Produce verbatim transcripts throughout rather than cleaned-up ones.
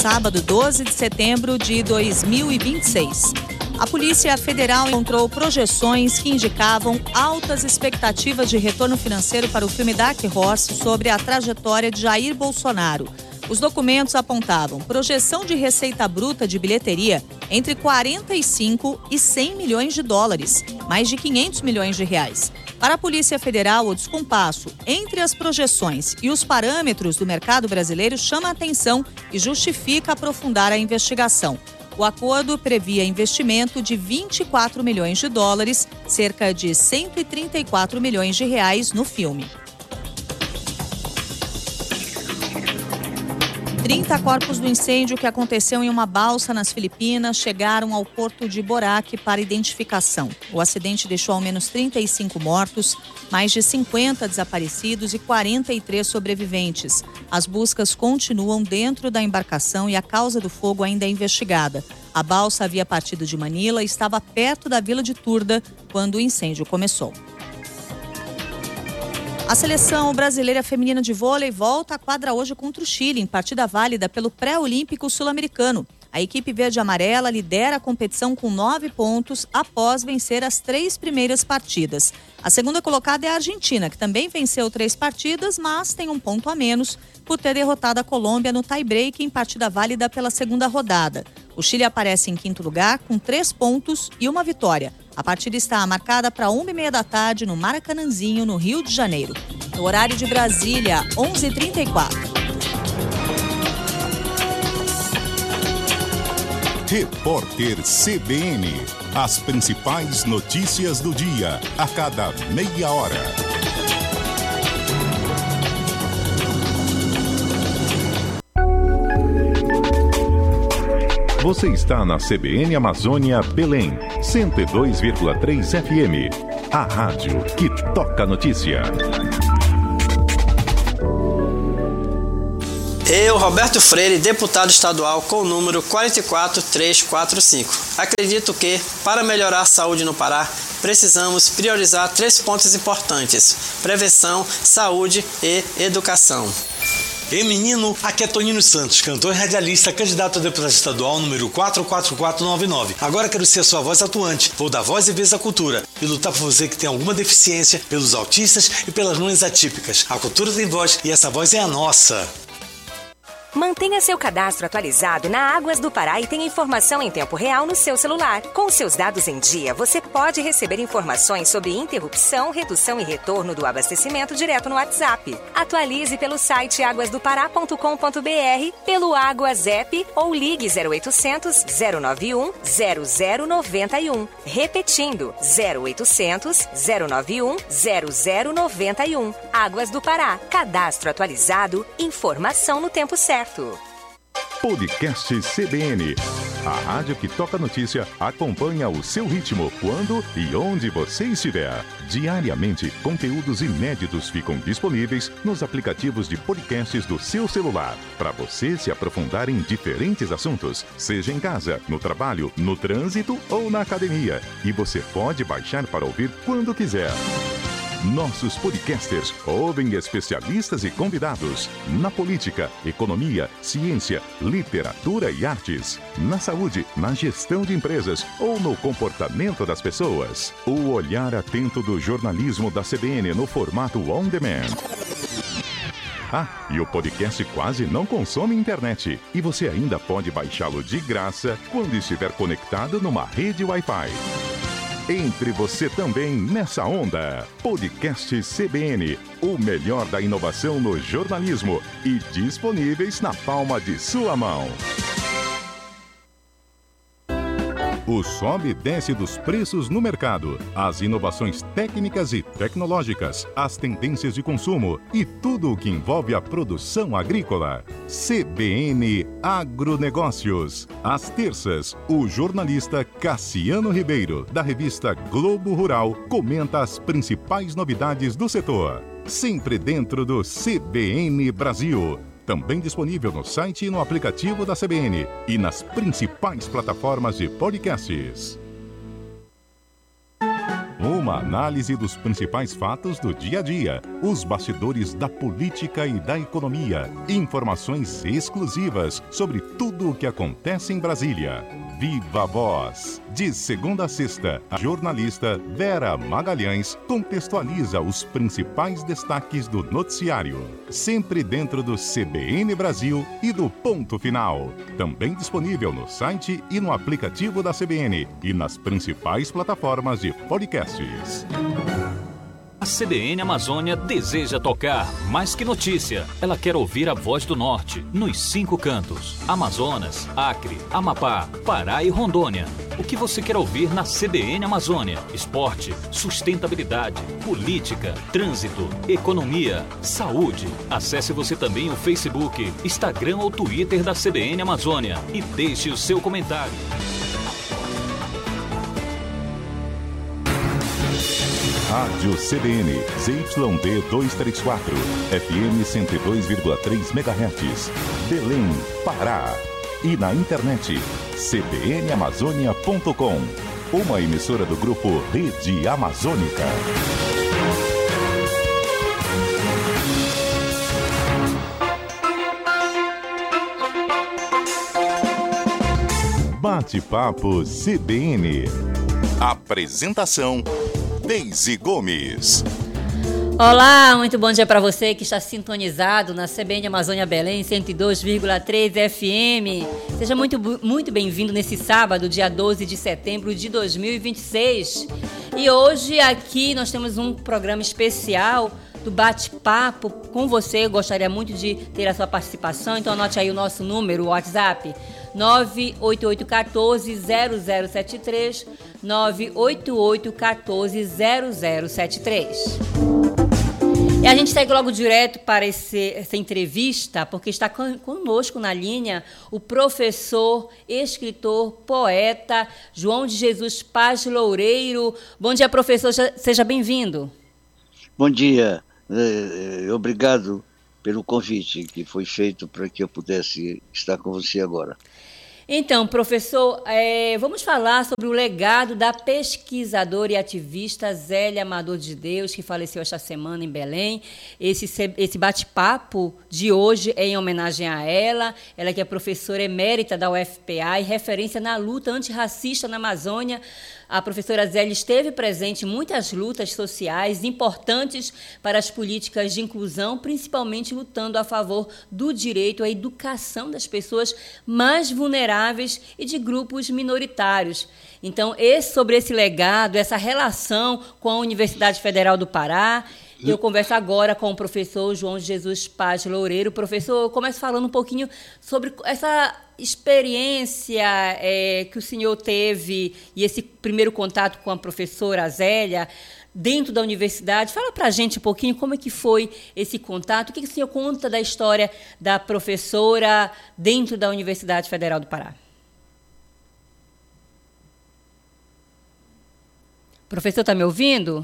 sábado, doze de setembro de dois mil e vinte e seis. A Polícia Federal encontrou projeções que indicavam altas expectativas de retorno financeiro para o filme Dark Horse sobre a trajetória de Jair Bolsonaro. Os documentos apontavam projeção de receita bruta de bilheteria entre quarenta e cinco e cem milhões de dólares, mais de quinhentos milhões de reais. Para a Polícia Federal, o descompasso entre as projeções e os parâmetros do mercado brasileiro chama a atenção e justifica aprofundar a investigação. O acordo previa investimento de vinte e quatro milhões de dólares, cerca de cento e trinta e quatro milhões de reais no filme. trinta corpos do incêndio que aconteceu em uma balsa nas Filipinas chegaram ao porto de Boracay para identificação. O acidente deixou ao menos trinta e cinco mortos, mais de cinquenta desaparecidos e quarenta e três sobreviventes. As buscas continuam dentro da embarcação e a causa do fogo ainda é investigada. A balsa havia partido de Manila e estava perto da vila de Turda quando o incêndio começou. A seleção brasileira feminina de vôlei volta à quadra hoje contra o Chile, em partida válida pelo pré-olímpico sul-americano. A equipe verde-amarela lidera a competição com nove pontos após vencer as três primeiras partidas. A segunda colocada é a Argentina, que também venceu três partidas, mas tem um ponto a menos por ter derrotado a Colômbia no tie-break em partida válida pela segunda rodada. O Chile aparece em quinto lugar com três pontos e uma vitória. A partida está marcada para uma e meia da tarde no Maracanãzinho, no Rio de Janeiro. No horário de Brasília, onze e trinta e quatro. Repórter C B N. As principais notícias do dia, a cada meia hora. Você está na C B N Amazônia Belém, cento e dois vírgula três F M. A rádio que toca notícia. Eu, Roberto Freire, deputado estadual com o número quatro quatro três quatro cinco. Acredito que, para melhorar a saúde no Pará, precisamos priorizar três pontos importantes: prevenção, saúde e educação. Ei menino, aqui é Tonino Santos, cantor e radialista, candidato a deputado estadual número quatro quatro quatro nove nove. Agora quero ser a sua voz atuante, vou dar voz e vez à cultura e lutar por você que tem alguma deficiência, pelos autistas e pelas mães atípicas. A cultura tem voz e essa voz é a nossa. Mantenha seu cadastro atualizado na Águas do Pará e tenha informação em tempo real no seu celular. Com seus dados em dia, você pode receber informações sobre interrupção, redução e retorno do abastecimento direto no WhatsApp. Atualize pelo site águas do pará ponto com ponto b r, pelo Águas App ou ligue zero oitocentos, zero nove um, zero zero nove um. Repetindo, zero oitocentos, zero nove um, zero zero nove um. Águas do Pará. Cadastro atualizado, informação no tempo certo. Podcast C B N. A rádio que toca notícia acompanha o seu ritmo, quando e onde você estiver. Diariamente, conteúdos inéditos ficam disponíveis nos aplicativos de podcasts do seu celular, para você se aprofundar em diferentes assuntos, seja em casa, no trabalho, no trânsito ou na academia. E você pode baixar para ouvir quando quiser. Nossos podcasters ouvem especialistas e convidados na política, economia, ciência, literatura e artes, na saúde, na gestão de empresas ou no comportamento das pessoas. O olhar atento do jornalismo da C B N no formato on demand. Ah, e o podcast quase não consome internet. E você ainda pode baixá-lo de graça quando estiver conectado numa rede Wi-Fi. Entre você também nessa onda. Podcast C B N, o melhor da inovação no jornalismo e disponíveis na palma de sua mão. O sobe e desce dos preços no mercado, as inovações técnicas e tecnológicas, as tendências de consumo e tudo o que envolve a produção agrícola. C B N Agronegócios. Às terças, o jornalista Cassiano Ribeiro, da revista Globo Rural, comenta as principais novidades do setor. Sempre dentro do C B N Brasil. Também disponível no site e no aplicativo da C B N e nas principais plataformas de podcasts. Uma análise dos principais fatos do dia a dia, os bastidores da política e da economia, informações exclusivas sobre tudo o que acontece em Brasília. Viva Voz! De segunda a sexta, a jornalista Vera Magalhães contextualiza os principais destaques do noticiário, sempre dentro do C B N Brasil e do Ponto Final. Também disponível no site e no aplicativo da C B N e nas principais plataformas de podcasts. A C B N Amazônia deseja tocar mais que notícia. Ela quer ouvir a voz do Norte, nos cinco cantos. Amazonas, Acre, Amapá, Pará e Rondônia. O que você quer ouvir na C B N Amazônia? Esporte, sustentabilidade, política, trânsito, economia, saúde. Acesse você também o Facebook, Instagram ou Twitter da C B N Amazônia e deixe o seu comentário. Rádio C B N, Z Y D duzentos e trinta e quatro, F M cento e dois vírgula três megahertz, Belém, Pará. E na internet, c b n amazônia ponto com, uma emissora do grupo Rede Amazônica. Bate-papo C B N. Apresentação: Deise Gomes. Olá, muito bom dia para você que está sintonizado na C B N Amazônia Belém cento e dois vírgula três F M. Seja muito, muito bem-vindo nesse sábado, dia doze de setembro de dois mil e vinte e seis. E hoje aqui nós temos um programa especial do bate-papo com você. Eu gostaria muito de ter a sua participação, então anote aí o nosso número, o WhatsApp, nove oito oito um quatro zero zero sete três, nove oito oito um quatro zero zero sete três. E a gente segue logo direto para esse, essa entrevista, porque está conosco na linha o professor, escritor, poeta João de Jesus Paz Loureiro. Bom dia, professor, seja bem-vindo. Bom dia, obrigado pelo convite que foi feito para que eu pudesse estar com você agora. Então, professor, é, vamos falar sobre o legado da pesquisadora e ativista Zélia Amador de Deus, que faleceu esta semana em Belém. Esse, esse bate-papo de hoje é em homenagem a ela. Ela que é professora emérita da U F P A e referência na luta antirracista na Amazônia. A professora Zélia esteve presente em muitas lutas sociais importantes para as políticas de inclusão, principalmente lutando a favor do direito à educação das pessoas mais vulneráveis e de grupos minoritários. Então, esse, sobre esse legado, essa relação com a Universidade Federal do Pará, eu converso agora com o professor João de Jesus Paz Loureiro. Professor, eu começo falando um pouquinho sobre essa experiência é, que o senhor teve e esse primeiro contato com a professora Zélia dentro da universidade. Fala para a gente um pouquinho como é que foi esse contato. O que, que o senhor conta da história da professora dentro da Universidade Federal do Pará? Professor, está me ouvindo?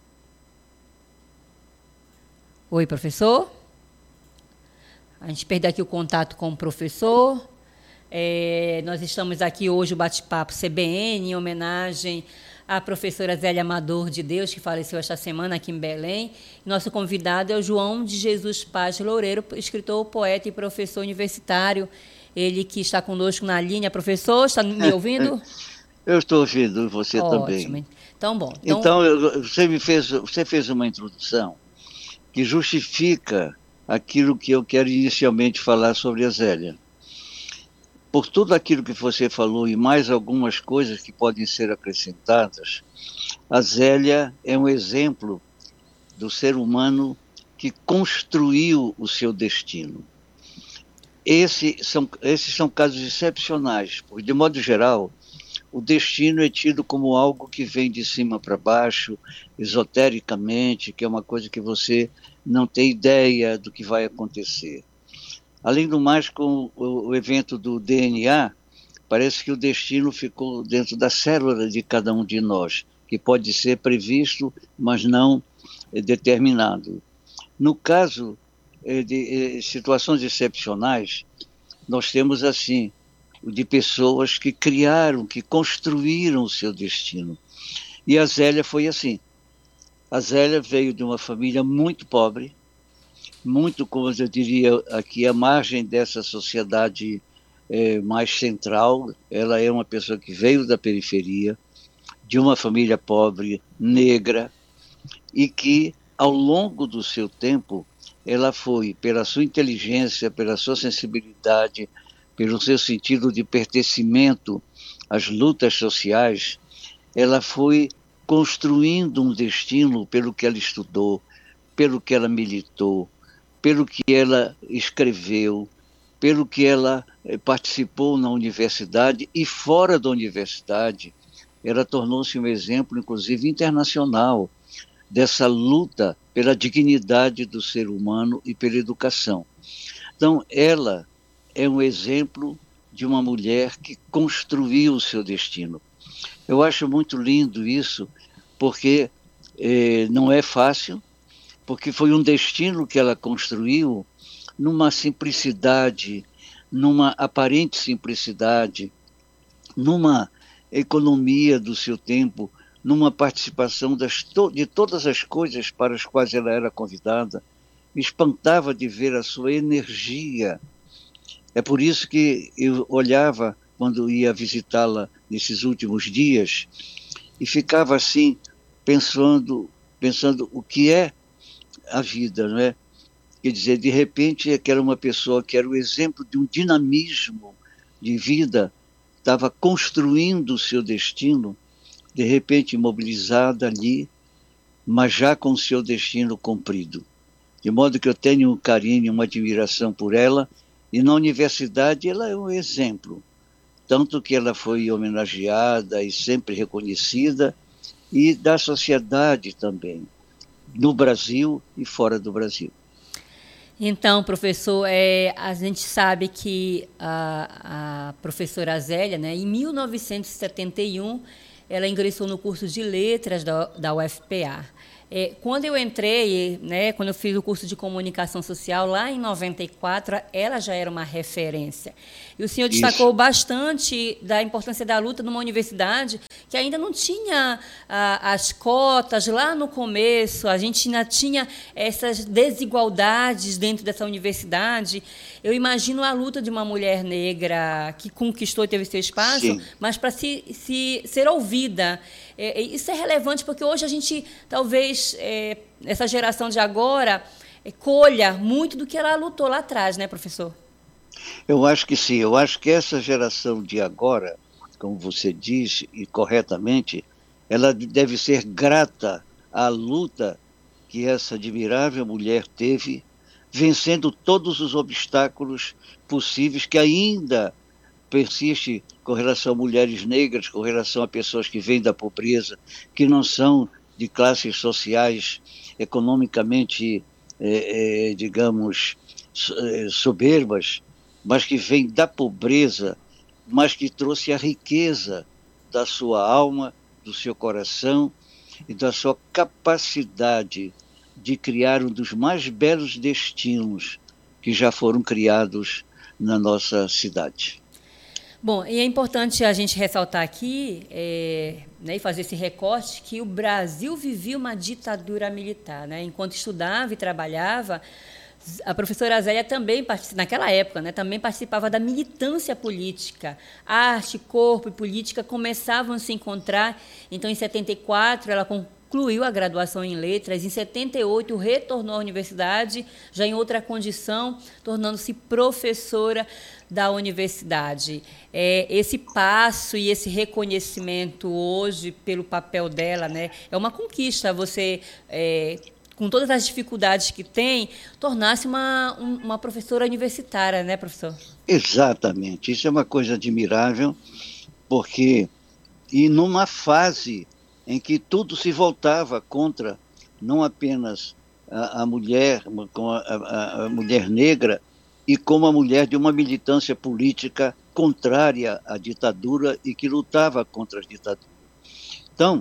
Oi, professor? A gente perdeu aqui o contato com o professor. É, nós estamos aqui hoje, o bate-papo C B N, em homenagem à professora Zélia Amador de Deus, que faleceu esta semana aqui em Belém. Nosso convidado é o João de Jesus Paz Loureiro, escritor, poeta e professor universitário. Ele que está conosco na linha. Professor, está me ouvindo? Eu estou ouvindo, você Ótimo. Também. Então, bom. Então, então eu, você, me fez, você fez uma introdução que justifica aquilo que eu quero inicialmente falar sobre a Zélia. Por tudo aquilo que você falou e mais algumas coisas que podem ser acrescentadas, a Zélia é um exemplo do ser humano que construiu o seu destino. Esse são, esses são casos excepcionais, porque, de modo geral, o destino é tido como algo que vem de cima para baixo, esotericamente, que é uma coisa que você não tem ideia do que vai acontecer. Além do mais, com o evento do D N A, parece que o destino ficou dentro da célula de cada um de nós, que pode ser previsto, mas não determinado. No caso de situações excepcionais, nós temos assim, de pessoas que criaram, que construíram o seu destino. E a Zélia foi assim. A Zélia veio de uma família muito pobre, muito, como eu diria aqui, à margem dessa sociedade é, mais central. Ela é uma pessoa que veio da periferia, de uma família pobre, negra, e que, ao longo do seu tempo, ela foi, pela sua inteligência, pela sua sensibilidade, pelo seu sentido de pertencimento às lutas sociais, ela foi construindo um destino pelo que ela estudou, pelo que ela militou, pelo que ela escreveu, pelo que ela participou na universidade e fora da universidade. Ela tornou-se um exemplo, inclusive, internacional dessa luta pela dignidade do ser humano e pela educação. Então, ela é um exemplo de uma mulher que construiu o seu destino. Eu acho muito lindo isso, porque eh, não é fácil, porque foi um destino que ela construiu numa simplicidade, numa aparente simplicidade, numa economia do seu tempo, numa participação das to- de todas as coisas para as quais ela era convidada. Me espantava de ver a sua energia. É por isso que eu olhava quando ia visitá-la nesses últimos dias e ficava assim, pensando, pensando o que é a vida, não é? Quer dizer, de repente, aquela uma pessoa que era o exemplo de um dinamismo de vida, estava construindo o seu destino, de repente imobilizada ali, mas já com o seu destino cumprido. De modo que eu tenho um carinho, uma admiração por ela, e na universidade ela é um exemplo, tanto que ela foi homenageada e sempre reconhecida, e da sociedade também, no Brasil e fora do Brasil. Então, professor, é, a gente sabe que a, a professora Zélia, né, em mil novecentos e setenta e um, ela ingressou no curso de letras da, da U F P A. É, quando eu entrei, né, quando eu fiz o curso de comunicação social, lá em noventa e quatro, ela já era uma referência. E o senhor destacou Isso. bastante da importância da luta numa universidade que ainda não tinha ah, as cotas lá no começo, a gente ainda tinha essas desigualdades dentro dessa universidade. Eu imagino a luta de uma mulher negra que conquistou e teve seu espaço, Sim. mas para se, se, ser ouvida. É, isso é relevante porque hoje a gente, talvez, é, essa geração de agora, é, colha muito do que ela lutou lá atrás, né, professor? Eu acho que sim. Eu acho que essa geração de agora, como você disse, e corretamente, ela deve ser grata à luta que essa admirável mulher teve, vencendo todos os obstáculos possíveis que ainda persiste com relação a mulheres negras, com relação a pessoas que vêm da pobreza, que não são de classes sociais economicamente, eh, eh, digamos, soberbas, mas que vêm da pobreza, mas que trouxe a riqueza da sua alma, do seu coração e da sua capacidade de criar um dos mais belos destinos que já foram criados na nossa cidade. Bom, e é importante a gente ressaltar aqui, é, né, e fazer esse recorte, que o Brasil vivia uma ditadura militar, né? Enquanto estudava e trabalhava, a professora Zélia também, naquela época, né, também participava da militância política. Arte, corpo e política começavam a se encontrar. Então, em setenta e quatro, ela concluiu a graduação em letras. Em setenta e oito, retornou à universidade, já em outra condição, tornando-se professora da universidade. É, esse passo e esse reconhecimento hoje pelo papel dela, né, é uma conquista. Você, é, com todas as dificuldades que tem, tornar-se uma, uma professora universitária, né, professor? Exatamente. Isso é uma coisa admirável, porque, e numa fase em que tudo se voltava contra não apenas a, a mulher, com a, a, a mulher negra, e como a mulher de uma militância política contrária à ditadura e que lutava contra a ditadura. Então,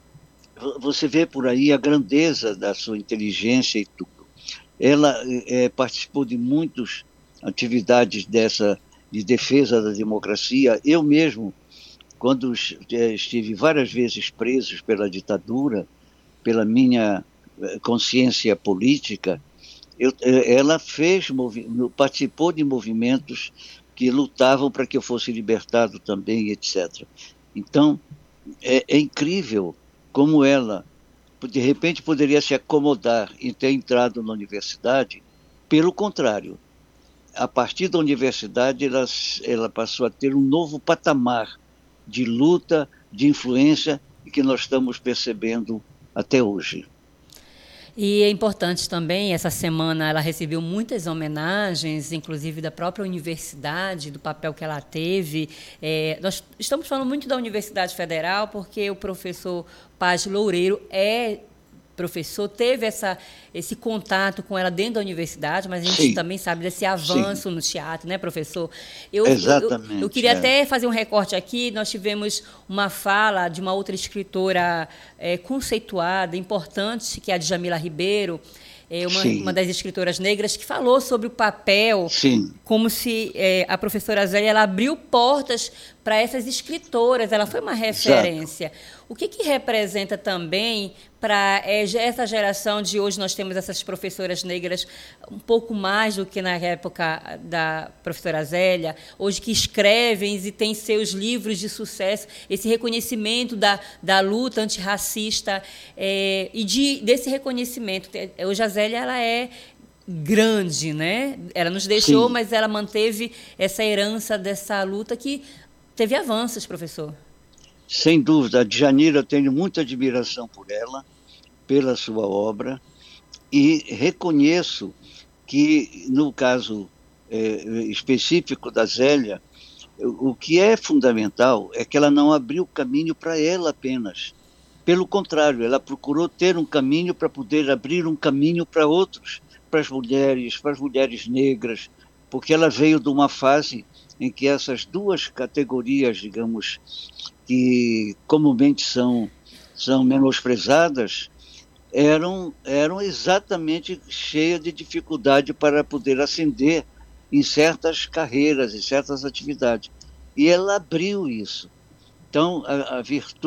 você vê por aí a grandeza da sua inteligência e tudo. Ela é, participou de muitas atividades dessa, de defesa da democracia. Eu mesmo quando estive várias vezes preso pela ditadura, pela minha consciência política, eu, ela fez, participou de movimentos que lutavam para que eu fosse libertado também, etcétera. Então, é, é incrível como ela, de repente, poderia se acomodar em ter entrado na universidade. Pelo contrário, a partir da universidade, ela, ela passou a ter um novo patamar de luta, de influência, que nós estamos percebendo até hoje. E é importante também, essa semana ela recebeu muitas homenagens, inclusive da própria universidade, do papel que ela teve. É, nós estamos falando muito da Universidade Federal, porque o professor Paz Loureiro é professor, teve essa, esse contato com ela dentro da universidade, mas a gente Sim. também sabe desse avanço Sim. no teatro, né, professor? Eu, Exatamente. Eu, eu queria é. até fazer um recorte aqui. Nós tivemos uma fala de uma outra escritora é, conceituada, importante, que é a Djamila Ribeiro, é uma, uma das escritoras negras, que falou sobre o papel, Sim. como se é, a professora Zélia ela abriu portas para essas escritoras, ela foi uma referência. Exato. O que, que representa também para é, essa geração de hoje? Nós temos essas professoras negras um pouco mais do que na época da professora Zélia, hoje que escrevem e têm seus livros de sucesso, esse reconhecimento da, da luta antirracista é, e de, desse reconhecimento. Hoje a Zélia ela é grande, né? Ela nos deixou, Sim. mas ela manteve essa herança dessa luta que teve avanços, professor. Sem dúvida, a Djanira, eu tenho muita admiração por ela, pela sua obra, e reconheço que, no caso é, específico da Zélia, o que é fundamental é que ela não abriu caminho para ela apenas. Pelo contrário, ela procurou ter um caminho para poder abrir um caminho para outros, para as mulheres, para as mulheres negras, porque ela veio de uma fase em que essas duas categorias, digamos, que comumente são, são menosprezadas, eram, eram exatamente cheias de dificuldade para poder ascender em certas carreiras, em certas atividades. E ela abriu isso. Então, a, a virtude